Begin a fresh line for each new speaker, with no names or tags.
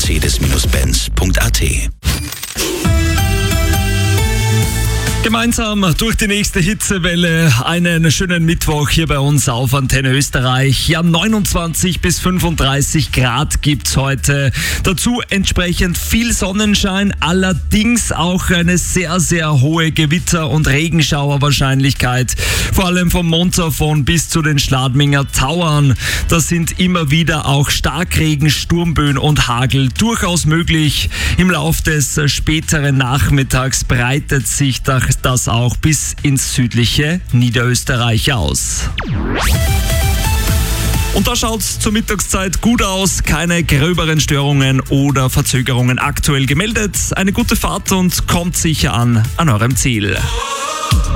Mercedes-Benz.at.
Gemeinsam durch die nächste Hitzewelle einen schönen Mittwoch hier bei uns auf Antenne Österreich. Ja, 29 bis 35 Grad gibt's heute. Dazu entsprechend viel Sonnenschein, allerdings auch eine sehr, sehr hohe Gewitter- und Regenschauerwahrscheinlichkeit. Vor allem vom Montafon bis zu den Schladminger Tauern. Da sind immer wieder auch Starkregen, Sturmböen und Hagel durchaus möglich. Im Lauf des späteren Nachmittags breitet sich das auch bis ins südliche Niederösterreich aus. Und da schaut's zur Mittagszeit gut aus, keine gröberen Störungen oder Verzögerungen aktuell gemeldet. Eine gute Fahrt und kommt sicher an eurem Ziel.